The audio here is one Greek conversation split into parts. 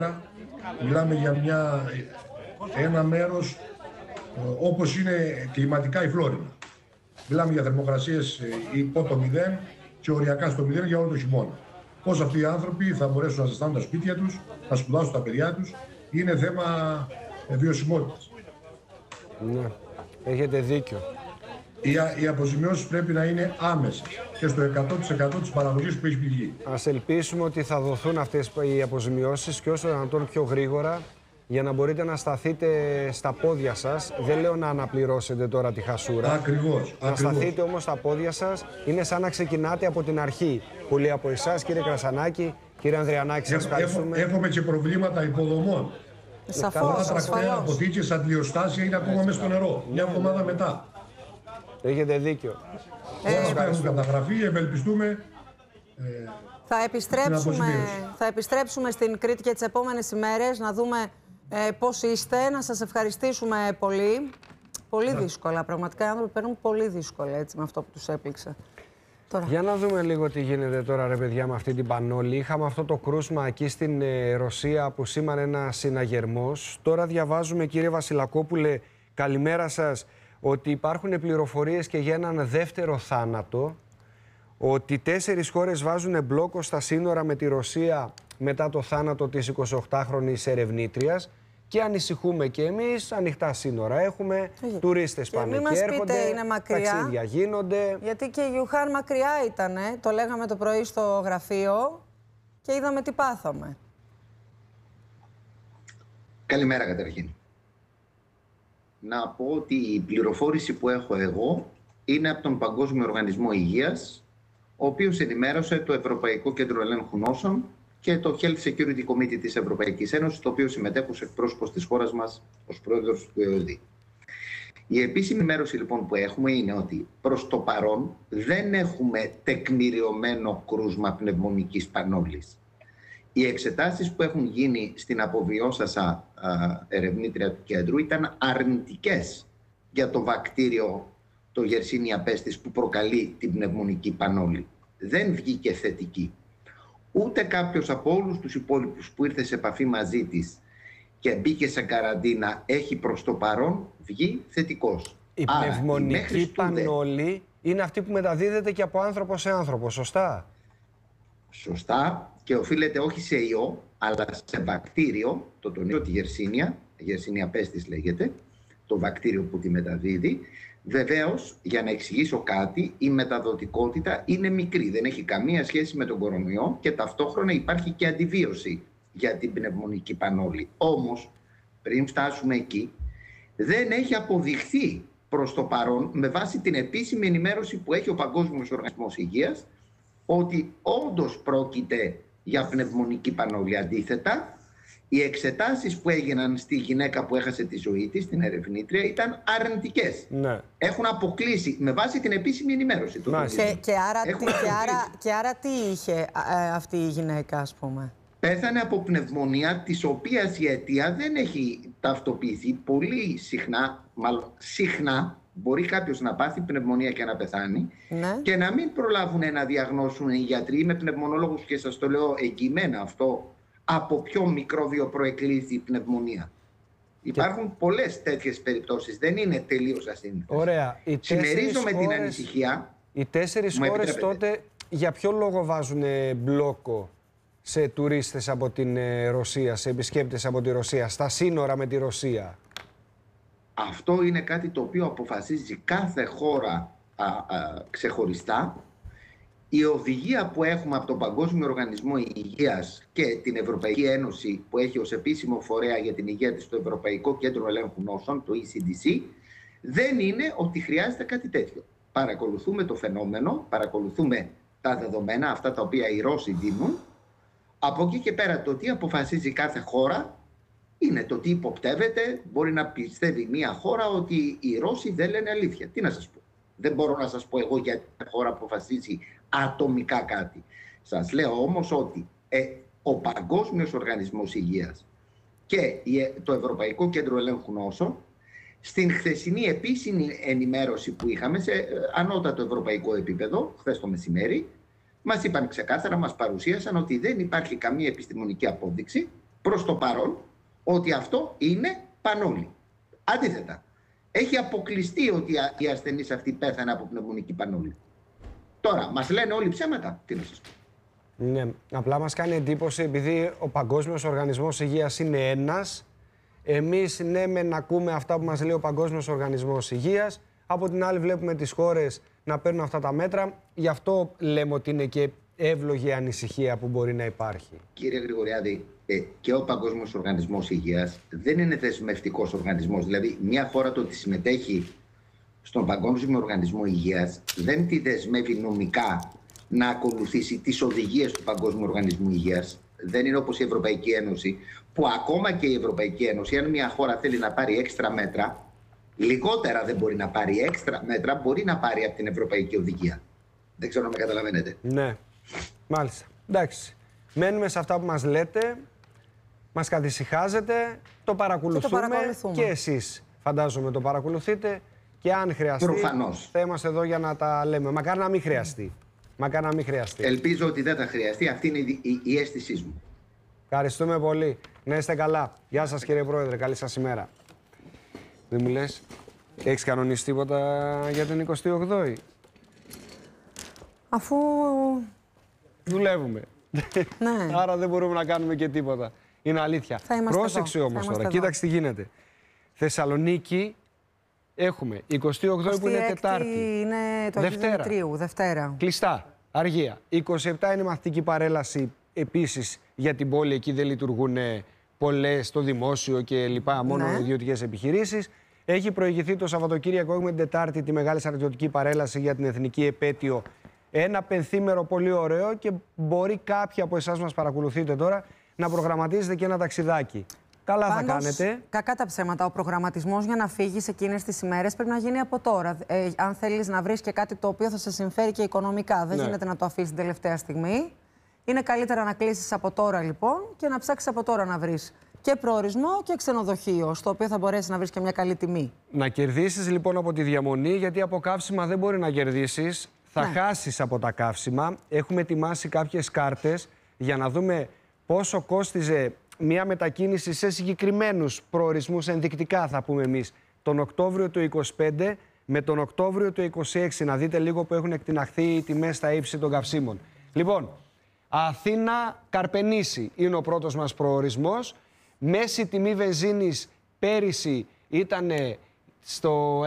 Μιλάμε για ένα μέρος όπως είναι κλιματικά η Φλόρινα. Μιλάμε για θερμοκρασίες υπό το 0 και οριακά στο 0 για όλο το χειμώνα. Πώς αυτοί οι άνθρωποι θα μπορέσουν να ζεστάνουν τα σπίτια τους, να σπουδάσουν τα παιδιά τους, είναι θέμα βιωσιμότητας. Ναι, έχετε δίκιο. Οι αποζημιώσεις πρέπει να είναι άμεσες και στο 100% της παραγωγής που έχει πηγεί. Ας ελπίσουμε ότι θα δοθούν αυτές οι αποζημιώσεις και όσο δυνατόν πιο γρήγορα, για να μπορείτε να σταθείτε στα πόδια σας. Δεν λέω να αναπληρώσετε τώρα τη χασούρα. Ακριβώς. Να σταθείτε όμως στα πόδια σας. Είναι σαν να ξεκινάτε από την αρχή. Πολλοί από εσάς, κύριε Κρασανάκη, κύριε Ανδριανάκη, σας ευχαριστούμε. Έχουμε και προβλήματα υποδομών. Σαφώς, τρακτέρ, αποθήκες, αντιλιοστάσια είναι ακόμα μέσα στο νερό. Μια εβδομάδα μετά. Έχετε δίκιο. Όλα αυτά έχουν καταγραφεί, ευελπιστούμε. Θα επιστρέψουμε στην Κρήτη και τις επόμενες ημέρες να δούμε πώς είστε, να σας ευχαριστήσουμε πολύ. Πολύ δύσκολα, πραγματικά οι άνθρωποι παίρνουν πολύ δύσκολα έτσι, με αυτό που τους έπληξε. Τώρα. Για να δούμε λίγο τι γίνεται τώρα, ρε παιδιά, με αυτή την πανόλη. Είχαμε αυτό το κρούσμα εκεί στην Ρωσία που σήμανε ένα συναγερμός. Τώρα διαβάζουμε, κύριε Βασιλακόπουλε, καλημέρα σας, ότι υπάρχουν πληροφορίες και για έναν δεύτερο θάνατο. Ότι 4 χώρες βάζουν μπλόκο στα σύνορα με τη Ρωσία μετά το θάνατο της 28χρονης ερευνήτριας και ανησυχούμε και εμείς. Ανοιχτά σύνορα έχουμε, τουρίστες πάνε και έρχονται, είναι μακριά, ταξίδια γίνονται. Γιατί και η Ιουχάν μακριά ήταν, το λέγαμε το πρωί στο γραφείο και είδαμε τι πάθαμε. Καλημέρα καταρχήν. Να πω ότι η πληροφόρηση που έχω εγώ είναι από τον Παγκόσμιο Οργανισμό Υγείας, ο οποίος ενημέρωσε το Ευρωπαϊκό Κέντρο Ελέγχου Νόσων και το Health Security Committee της Ευρωπαϊκής Ένωσης, το οποίο συμμετέχουν σε εκπρόσωπος της χώρας μας ως πρόεδρος του ΕΟΔΗ. Η επίσημη ενημέρωση λοιπόν που έχουμε είναι ότι προς το παρόν δεν έχουμε τεκμηριωμένο κρούσμα πνευμονικής πανόλης. Οι εξετάσεις που έχουν γίνει στην αποβιώσασα ερευνήτρια του κέντρου ήταν αρνητικές για το βακτήριο το Yersinia pestis που προκαλεί την πνευμονική πανόλη. Δεν βγήκε θετική. Ούτε κάποιος από όλους τους υπόλοιπους που ήρθε σε επαφή μαζί της και μπήκε σε καραντίνα έχει προς το παρόν βγει θετικός. Η πνευμονική πανόλη είναι αυτή που μεταδίδεται και από άνθρωπο σε άνθρωπο, σωστά? Σωστά, και οφείλεται όχι σε ιό, αλλά σε βακτήριο, το τονίζω, τη Yersinia pestis λέγεται, το βακτήριο που τη μεταδίδει. Βεβαίως, για να εξηγήσω κάτι, η μεταδοτικότητα είναι μικρή, δεν έχει καμία σχέση με τον κορονοϊό και ταυτόχρονα υπάρχει και αντιβίωση για την πνευμονική πανόλη. Όμως, πριν φτάσουμε εκεί, δεν έχει αποδειχθεί προς το παρόν, με βάση την επίσημη ενημέρωση που έχει ο Παγκόσμιος Οργανισμός Υγείας, ότι όντως πρόκειται για πνευμονική πανόλη. Αντίθετα, οι εξετάσεις που έγιναν στη γυναίκα που έχασε τη ζωή της, την ερευνήτρια, ήταν αρνητικές. Ναι. Έχουν αποκλείσει με βάση την επίσημη ενημέρωση. Και άρα τι είχε αυτή η γυναίκα, ας πούμε? Πέθανε από πνευμονία, της οποίας η αιτία δεν έχει ταυτοποιηθεί. Πολύ συχνά, μάλλον συχνά, μπορεί κάποιος να πάθει πνευμονία και να πεθάνει, ναι, και να μην προλάβουν να διαγνώσουν οι γιατροί. Είμαι πνευμονολόγος και σας το λέω εγγυημένα αυτό, από ποιο μικρόβιο προεκλήθη η πνευμονία. Υπάρχουν πολλές τέτοιες περιπτώσεις, δεν είναι τελείως ασύνηθες. Ωραία. Συμμερίζομαι την ανησυχία. Οι 4 χώρες τότε για ποιο λόγο βάζουν μπλόκο σε τουρίστες από την Ρωσία, σε επισκέπτες από τη Ρωσία, στα σύνορα με τη Ρωσία? Αυτό είναι κάτι το οποίο αποφασίζει κάθε χώρα ξεχωριστά. Η οδηγία που έχουμε από τον Παγκόσμιο Οργανισμό Υγείας και την Ευρωπαϊκή Ένωση, που έχει ως επίσημο φορέα για την υγεία της το Ευρωπαϊκό Κέντρο Ελέγχου Νόσων, το ECDC, δεν είναι ότι χρειάζεται κάτι τέτοιο. Παρακολουθούμε το φαινόμενο, παρακολουθούμε τα δεδομένα, αυτά τα οποία οι Ρώσοι δίνουν. Από εκεί και πέρα το τι αποφασίζει κάθε χώρα είναι το τι υποπτεύεται. Μπορεί να πιστεύει μια χώρα ότι οι Ρώσοι δεν λένε αλήθεια. Τι να σας πω. Δεν μπορώ να σας πω εγώ για την χώρα αποφασίζει ατομικά κάτι. Σας λέω όμως ότι ο Παγκόσμιος Οργανισμός Υγείας και το Ευρωπαϊκό Κέντρο Ελέγχου Νόσων, στην χθεσινή επίσημη ενημέρωση που είχαμε σε ανώτατο ευρωπαϊκό επίπεδο, χθες το μεσημέρι, μας είπαν ξεκάθαρα, μας παρουσίασαν ότι δεν υπάρχει καμία επιστημονική απόδειξη προς το παρόν ότι αυτό είναι πανόλη. Αντίθετα, έχει αποκλειστεί ότι οι ασθενείς αυτοί πέθανε από πνευμονική πανόλη. Τώρα, μας λένε όλοι ψέματα. Τι να σας πω. Ναι, απλά μας κάνει εντύπωση επειδή ο Παγκόσμιος Οργανισμός Υγείας είναι ένας. Εμείς ναι μεν ακούμε αυτά που μας λέει ο Παγκόσμιος Οργανισμός Υγείας, από την άλλη βλέπουμε τις χώρες να παίρνουν αυτά τα μέτρα. Γι' αυτό λέμε ότι είναι και εύλογη ανησυχία που μπορεί να υπάρχει. Κύριε Γρηγοριάδη, και ο Παγκόσμιος Οργανισμός Υγείας δεν είναι δεσμευτικός οργανισμός. Δηλαδή, μια χώρα το ότι συμμετέχει στον Παγκόσμιο Οργανισμό Υγείας δεν τη δεσμεύει νομικά να ακολουθήσει τις οδηγίες του Παγκόσμιου Οργανισμού Υγείας. Δεν είναι όπως η Ευρωπαϊκή Ένωση, που ακόμα και η Ευρωπαϊκή Ένωση, αν μια χώρα θέλει να πάρει έξτρα μέτρα, λιγότερα δεν μπορεί να πάρει έξτρα μέτρα, μπορεί να πάρει από την Ευρωπαϊκή Οδηγία. Δεν ξέρω αν με καταλαβαίνετε. Ναι, μάλιστα. Εντάξει. Μένουμε σε αυτά που μας λέτε, μας καθησυχάζετε, το παρακολουθούμε και εσείς φαντάζομαι το παρακολουθείτε και αν χρειαστεί προφανώς θα είμαστε εδώ για να τα λέμε. Μακάρι να μην χρειαστεί. Μακάρι να μην χρειαστεί. Ελπίζω ότι δεν θα χρειαστεί. Αυτή είναι η αίσθησή μου. Ευχαριστούμε πολύ. Να είστε καλά. Γεια σας κύριε Πρόεδρε. Καλή σας ημέρα. Δεν μου λες, έχεις κανονίσει τίποτα για την 28η? Αφού... Δουλεύουμε. Ναι. Άρα δεν μπορούμε να κάνουμε και τίποτα. Είναι αλήθεια. Πρόσεξε όμως τώρα. Κοίταξε τι γίνεται. Θεσσαλονίκη έχουμε 28η που είναι Τετάρτη. Είναι το Αγίου Δευτέρα. Κλειστά. Αργία. 27 είναι μαθητική παρέλαση επίσης για την πόλη. Εκεί δεν λειτουργούν πολλές στο δημόσιο και λοιπά. Μόνο ιδιωτικές επιχειρήσεις. Έχει προηγηθεί το Σαββατοκύριακο. Έχουμε την Τετάρτη τη μεγάλη στρατιωτική παρέλαση για την εθνική επέτειο. Ένα πενθήμερο πολύ ωραίο και μπορεί κάποιοι από εσάς μας παρακολουθείτε τώρα να προγραμματίζετε και ένα ταξιδάκι. Καλά θα κάνετε. Κακά τα ψέματα. Ο προγραμματισμός για να φύγεις εκείνες τις ημέρες πρέπει να γίνει από τώρα. Αν θέλεις να βρεις και κάτι το οποίο θα σε συμφέρει και οικονομικά, δεν γίνεται να το αφήσεις την τελευταία στιγμή. Είναι καλύτερα να κλείσεις από τώρα λοιπόν και να ψάξεις από τώρα να βρεις και προορισμό και ξενοδοχείο, στο οποίο θα μπορέσεις να βρεις και μια καλή τιμή. Να κερδίσεις λοιπόν από τη διαμονή, γιατί από καύσιμα δεν μπορεί να κερδίσεις. Θα χάσεις από τα καύσιμα. Έχουμε ετοιμάσει κάποιες κάρτες για να δούμε πόσο κόστιζε μια μετακίνηση σε συγκεκριμένους προορισμούς, ενδεικτικά θα πούμε εμείς, τον Οκτώβριο του 25 με τον Οκτώβριο του 26. Να δείτε λίγο που έχουν εκτιναχθεί οι τιμές στα ύψη των καυσίμων. Λοιπόν, Αθήνα Καρπενήσι είναι ο πρώτος μας προορισμός. Μέση τιμή βενζίνης πέρυσι ήταν στο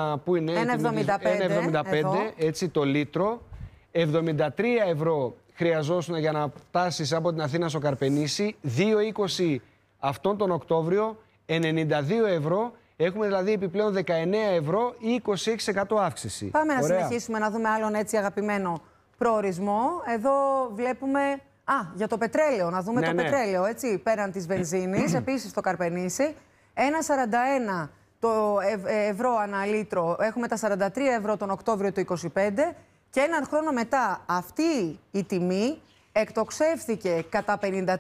1,75 έτσι το λίτρο. 73 ευρώ χρειαζόσουν για να φτάσεις από την Αθήνα στο Καρπενήσι. 2,20 αυτόν τον Οκτώβριο, 92 ευρώ. Έχουμε δηλαδή επιπλέον 19 ευρώ ή 26% αύξηση. Πάμε να συνεχίσουμε να δούμε άλλον έτσι αγαπημένο προορισμό. Εδώ βλέπουμε... για το πετρέλαιο, να δούμε το πετρέλαιο, έτσι, πέραν της βενζίνης, επίσης το Καρπενήσι. 1,41 το ευρώ ανά λίτρο, έχουμε τα 43 ευρώ τον Οκτώβριο του 25 και έναν χρόνο μετά αυτή η τιμή εκτοξεύθηκε κατά 53%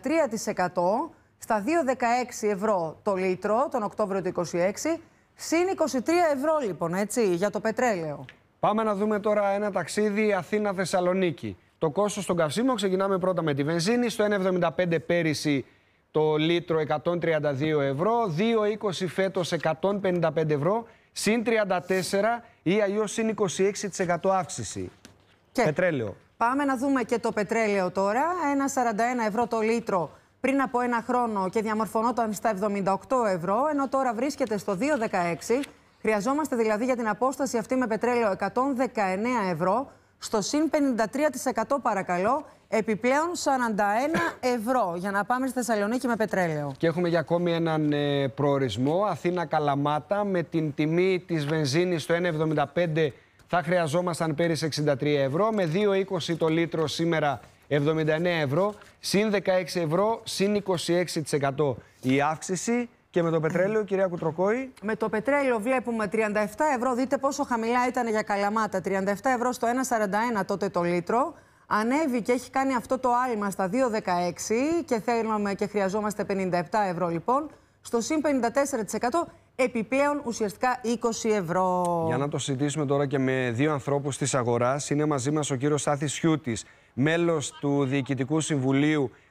στα 2,16 ευρώ το λίτρο τον Οκτώβριο του 26, συν 23 ευρώ λοιπόν, έτσι, για το πετρέλαιο. Πάμε να δούμε τώρα ένα ταξίδι Αθήνα-Θεσσαλονίκη. Το κόστος των καυσίμων, ξεκινάμε πρώτα με τη βενζίνη. Στο 1,75 πέρυσι το λίτρο 132 ευρώ, 2,20 φέτος 155 ευρώ, συν 34 ή αλλιώς συν 26% αύξηση. Και πετρέλαιο. Πάμε να δούμε και το πετρέλαιο τώρα. 1,41 ευρώ το λίτρο πριν από ένα χρόνο και διαμορφωνόταν στα 78 ευρώ, ενώ τώρα βρίσκεται στο 2,16. Χρειαζόμαστε δηλαδή για την απόσταση αυτή με πετρέλαιο 119 ευρώ, στο συν 53% παρακαλώ, επιπλέον 41 ευρώ για να πάμε στη Θεσσαλονίκη με πετρέλαιο. Και έχουμε για ακόμη έναν προορισμό, Αθήνα-Καλαμάτα, με την τιμή της βενζίνης στο 1,75 θα χρειαζόμασταν πέρυσι 63 ευρώ, με 2,20 το λίτρο σήμερα 79 ευρώ, συν 16 ευρώ, συν 26% η αύξηση. Και με το πετρέλαιο, κυρία Κουτροκόη. Με το πετρέλαιο βλέπουμε 37 ευρώ. Δείτε πόσο χαμηλά ήταν για Καλαμάτα. 37 ευρώ στο 1,41 τότε το λίτρο. Ανέβηκε, έχει κάνει αυτό το άλμα στα 2,16 και θέλουμε και χρειαζόμαστε 57 ευρώ λοιπόν. Στο συν 54% επιπλέον ουσιαστικά 20 ευρώ. Για να το συζητήσουμε τώρα και με δύο ανθρώπους της αγοράς. Είναι μαζί μας ο κύριος Άθης Χιούτης, μέλος του Διοικητικού Συμβουλίου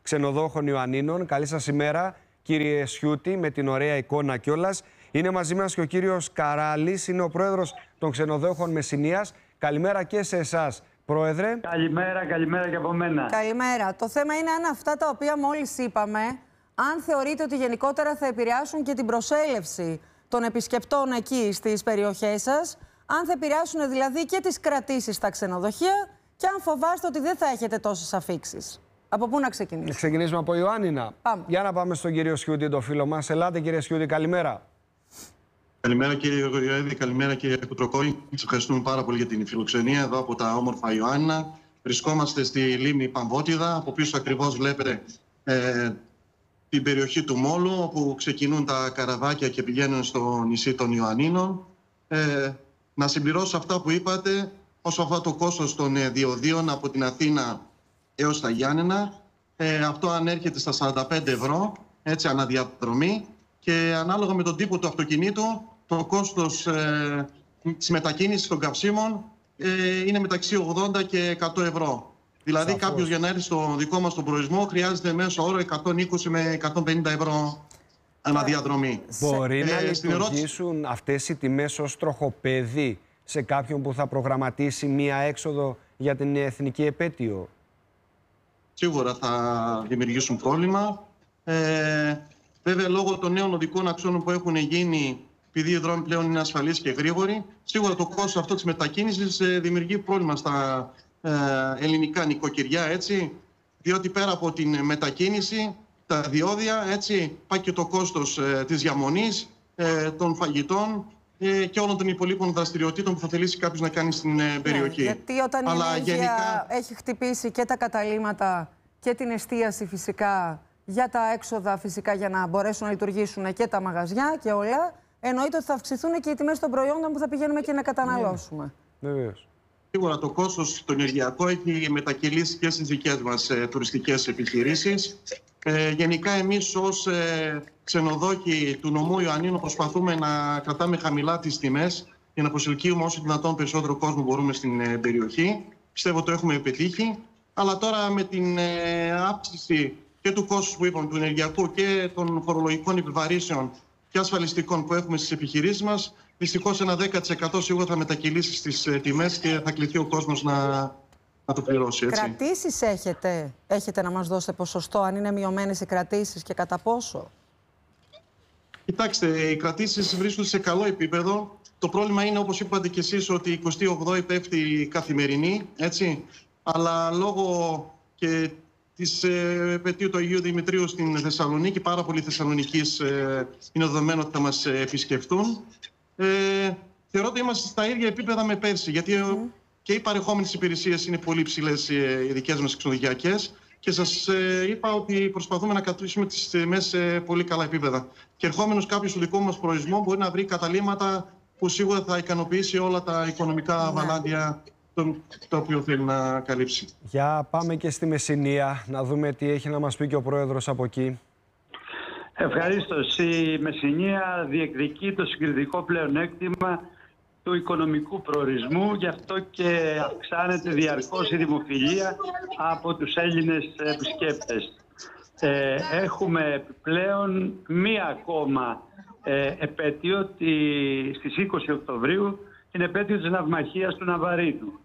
ξενοδόχων Ιωαννίνων. Καλή σας ημέρα, κύριε Σιούτη, με την ωραία εικόνα κιόλας. Είναι μαζί μας και ο κύριος Καράλης, είναι ο πρόεδρος των ξενοδόχων Μεσσηνίας. Καλημέρα και σε εσάς, πρόεδρε. Καλημέρα και από μένα. Καλημέρα. Το θέμα είναι αν αυτά τα οποία μόλις είπαμε, αν θεωρείτε ότι γενικότερα θα επηρεάσουν και την προσέλευση των επισκεπτών εκεί στις περιοχές σας, αν θα επηρεάσουν δηλαδή και τις κρατήσεις στα ξενοδοχεία και αν φοβάστε ότι δεν θα έχετε τόσες αφίξεις. Από πού να ξεκινήσουμε? Να ξεκινήσουμε από Ιωάννινα. Για να πάμε στον κύριο Σιούτη, το φίλο μας. Ελάτε, κύριε Σιούτη, καλημέρα. Καλημέρα, κύριε Γεωργιάδη, καλημέρα, κύριε Κουτροκόη. Σας ευχαριστούμε πάρα πολύ για την φιλοξενία εδώ από τα όμορφα Ιωάννινα. Βρισκόμαστε στη λίμνη Παμβότιδα. Από πίσω ακριβώς βλέπετε την περιοχή του Μόλου, όπου ξεκινούν τα καραβάκια και πηγαίνουν στο νησί των Ιωαννίνων. Να συμπληρώσω αυτά που είπατε, όσο αφορά το κόστος των διοδίων από την Αθήνα έως τα Γιάννενα. Αυτό ανέρχεται στα 45 ευρώ, έτσι, αναδιαδρομή. Και ανάλογα με τον τύπο του αυτοκινήτου, το κόστος της μετακίνησης των καυσίμων είναι μεταξύ 80 και 100 ευρώ. Δηλαδή, σαφώς, κάποιος για να έρθει στο δικό μας τον προορισμό χρειάζεται μέσο όρο 120 με 150 ευρώ αναδιαδρομή. Μπορεί να λειτουργήσουν αυτές οι τιμές ως τροχοπέδι σε κάποιον που θα προγραμματίσει μία έξοδο για την εθνική επέτειο? Σίγουρα θα δημιουργήσουν πρόβλημα. Βέβαια, λόγω των νέων οδικών αξώνων που έχουν γίνει, επειδή οι δρόμοι πλέον είναι ασφαλείς και γρήγοροι, σίγουρα το κόστος αυτό της μετακίνησης δημιουργεί πρόβλημα στα ελληνικά νοικοκυριά, έτσι, διότι πέρα από την μετακίνηση, τα διόδια, έτσι, πάει και το κόστος της διαμονής, των φαγητών και όλων των υπολείπων δραστηριοτήτων που θα θελήσει κάποιος να κάνει στην περιοχή. Γιατί όταν η ενέργεια έχει χτυπήσει και τα καταλύματα και την εστίαση φυσικά, για τα έξοδα φυσικά για να μπορέσουν να λειτουργήσουν και τα μαγαζιά και όλα, εννοείται ότι θα αυξηθούν και οι τιμές των προϊόντων που θα πηγαίνουμε και να καταναλώσουμε. Βεβαίως. Σίγουρα το κόστος το ενεργειακό έχει μετακυλήσει και στις δικές μας τουριστικές επιχειρήσεις. Γενικά εμείς ως ξενοδόχοι του νομού Ιωαννίνων προσπαθούμε να κρατάμε χαμηλά τις τιμές για να προσελκύουμε όσο δυνατόν περισσότερο κόσμο μπορούμε στην περιοχή. Πιστεύω το έχουμε πετύχει. Αλλά τώρα με την αύξηση και του κόστους που είπαμε, του ενεργειακού και των φορολογικών επιβαρύσεων και ασφαλιστικών που έχουμε στις επιχειρήσεις μας, δυστυχώς ένα 10% σίγουρα θα μετακυλήσει στις τιμές και θα κληθεί ο κόσμος να το πληρώσει. Έτσι. Κρατήσεις έχετε να μας δώσετε ποσοστό, αν είναι μειωμένες οι κρατήσεις και κατά πόσο? Κοιτάξτε, οι κρατήσεις βρίσκονται σε καλό επίπεδο. Το πρόβλημα είναι, όπως είπατε κι εσείς, ότι η 28η πέφτει καθημερινή, έτσι. Αλλά λόγω και της επετείου του Αγίου Δημητρίου στην Θεσσαλονίκη, πάρα πολλοί Θεσσαλονικείς είναι δεδομένο ότι θα μας επισκεφτούν. Θεωρώ ότι είμαστε στα ίδια επίπεδα με πέρσι, γιατί και οι παρεχόμενες υπηρεσίες είναι πολύ ψηλές οι δικές μας ξενοδοχειακές και σας είπα ότι προσπαθούμε να κρατήσουμε τις τιμές σε πολύ καλά επίπεδα. Και ερχόμενος κάποιος στο δικό μας προορισμό μπορεί να βρει καταλύματα που σίγουρα θα ικανοποιήσει όλα τα οικονομικά βαλάντια το οποίο θέλει να καλύψει. Για πάμε και στη Μεσσηνία, να δούμε τι έχει να μας πει και ο πρόεδρος από εκεί. Ευχαρίστως. Η Μεσσηνία διεκδικεί το συγκριτικό πλεονέκτημα του οικονομικού προορισμού, γι' αυτό και αυξάνεται διαρκώς η δημοφιλία από τους Έλληνες επισκέπτες. Έχουμε πλέον μία ακόμα επέτειο στις 20 Οκτωβρίου, την επέτειο της ναυμαχίας του Ναβαρίτου.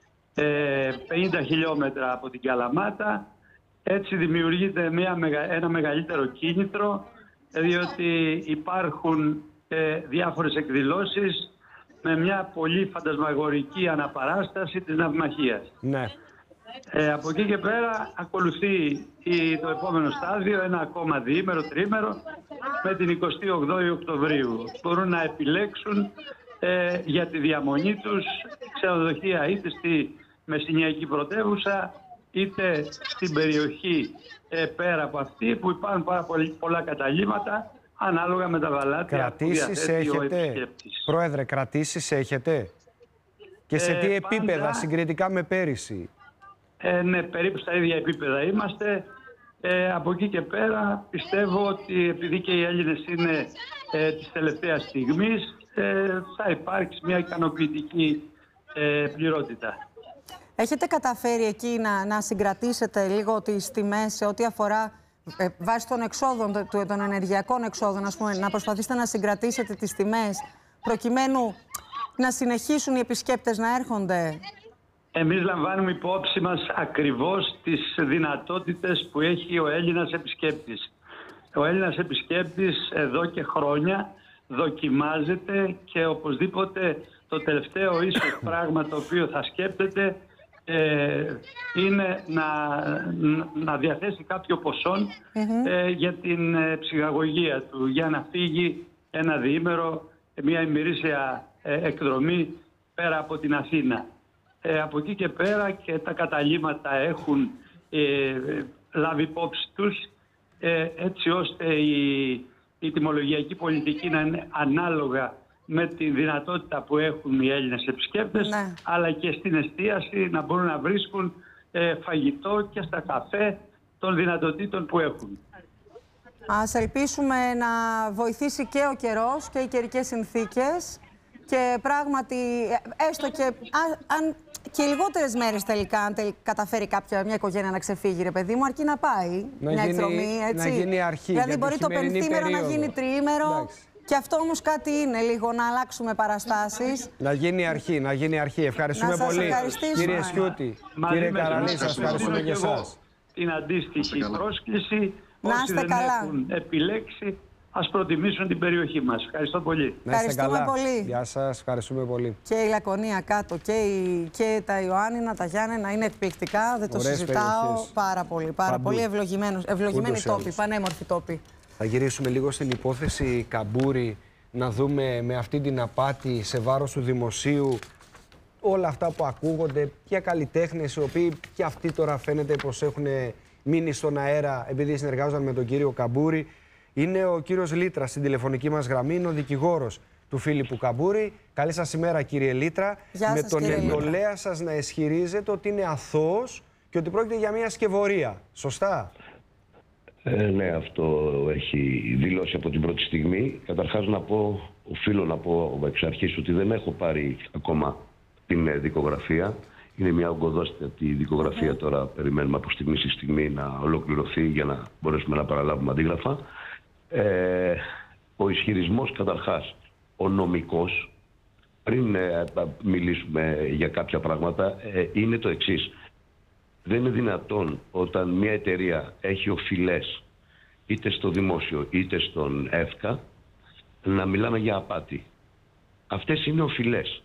50 χιλιόμετρα από την Καλαμάτα. Έτσι δημιουργείται ένα μεγαλύτερο κίνητρο, διότι υπάρχουν διάφορες εκδηλώσεις με μια πολύ φαντασμαγορική αναπαράσταση της ναυμαχίας. Ναι. Από εκεί και πέρα ακολουθεί το επόμενο στάδιο, ένα ακόμα διήμερο, τρίμερο, με την 28η Οκτωβρίου. Μπορούν να επιλέξουν για τη διαμονή τους ξενοδοχεία είτε στη Μεσσηνιακή πρωτεύουσα είτε στην περιοχή πέρα από αυτή, που υπάρχουν πάρα πολλά καταλύματα ανάλογα με τα βαλάτια που διαθέτει ο επισκέπτης. Πρόεδρε, κρατήσεις έχετε? Και σε τι επίπεδα πάντα, συγκριτικά με πέρυσι? Ναι, περίπου στα ίδια επίπεδα είμαστε. Από εκεί και πέρα πιστεύω ότι επειδή και οι Έλληνες είναι της τελευταίας στιγμής, θα υπάρξει μια ικανοποιητική πληρότητα. Έχετε καταφέρει εκεί να συγκρατήσετε λίγο τις τιμές σε ό,τι αφορά βάσει των εξόδων, των ενεργειακών εξόδων, ας πούμε, να προσπαθήσετε να συγκρατήσετε τις τιμές προκειμένου να συνεχίσουν οι επισκέπτες να έρχονται? Εμείς λαμβάνουμε υπόψη μας ακριβώς τις δυνατότητες που έχει ο Έλληνας επισκέπτης. Ο Έλληνας επισκέπτης εδώ και χρόνια δοκιμάζεται και οπωσδήποτε το τελευταίο ίσως πράγμα το οποίο θα σκέπτεται είναι να διαθέσει κάποιο ποσό για την ψυχαγωγία του, για να φύγει ένα διήμερο, μια ημερήσια εκδρομή πέρα από την Αθήνα. Από εκεί και πέρα και τα καταλύματα έχουν λάβει υπόψη τους έτσι ώστε η τιμολογιακή πολιτική να είναι ανάλογα με τη δυνατότητα που έχουν οι Έλληνες επισκέπτες, ναι, αλλά και στην εστίαση να μπορούν να βρίσκουν φαγητό και στα καφέ των δυνατοτήτων που έχουν. Ας ελπίσουμε να βοηθήσει και ο καιρός και οι καιρικές συνθήκες και πράγματι, έστω και αν και λιγότερες μέρες τελικά, αν καταφέρει μια οικογένεια να ξεφύγει, ρε παιδί μου, αρκεί να πάει μια εκδρομή, έτσι. Να γίνει αρχή. Δηλαδή μπορεί το πενθήμερο να γίνει τριήμερο. Εντάξει. Και αυτό όμως κάτι είναι, λίγο να αλλάξουμε παραστάσεις. Να γίνει αρχή, να γίνει αρχή. Ευχαριστούμε πολύ. Κύριε Σιούτη, κύριε Καραλή, σας ευχαριστούμε και εσάς. Την αντίστοιχη πρόσκληση, όσοι δεν έχουν επιλέξει, ας προτιμήσουν την περιοχή μας. Ευχαριστώ πολύ. Ευχαριστούμε πολύ. Γεια σας, ευχαριστούμε πολύ. Και η Λακωνία κάτω και τα Ιωάννινα, τα Γιάννενα είναι εκπληκτικά. Δεν το συζητάω. Πάρα πολύ. Πάρα πολύ ευλογημένοι τόποι, πανέμορφοι τόποι. Θα γυρίσουμε λίγο στην υπόθεση Καμπούρη, να δούμε με αυτή την απάτη σε βάρος του δημοσίου όλα αυτά που ακούγονται για καλλιτέχνες οι οποίοι και αυτοί τώρα φαίνεται πως έχουν μείνει στον αέρα επειδή συνεργάζονταν με τον κύριο Καμπούρη. Είναι ο κύριος Λίτρα στην τηλεφωνική μας γραμμή, είναι ο δικηγόρος του Φίλιππου Καμπούρη. Καλή σας ημέρα, κύριε Λίτρα. Με τον εντολέα σας να ισχυρίζετε ότι είναι αθώος και ότι πρόκειται για μια σκευωρία. Σωστά? Ναι, αυτό έχει δηλώσει από την πρώτη στιγμή. Καταρχάς οφείλω να πω εξ αρχής ότι δεν έχω πάρει ακόμα την δικογραφία. Είναι μια ογκοδόστατη δικογραφία τώρα. Περιμένουμε από στιγμή σε στιγμή να ολοκληρωθεί για να μπορέσουμε να παραλάβουμε αντίγραφα. Ο ισχυρισμός καταρχάς, ο νομικός, πριν μιλήσουμε για κάποια πράγματα, είναι το εξής. Δεν είναι δυνατόν όταν μια εταιρεία έχει οφειλές είτε στο δημόσιο είτε στον ΕΦΚΑ να μιλάμε για απάτη. Αυτές είναι οφειλές.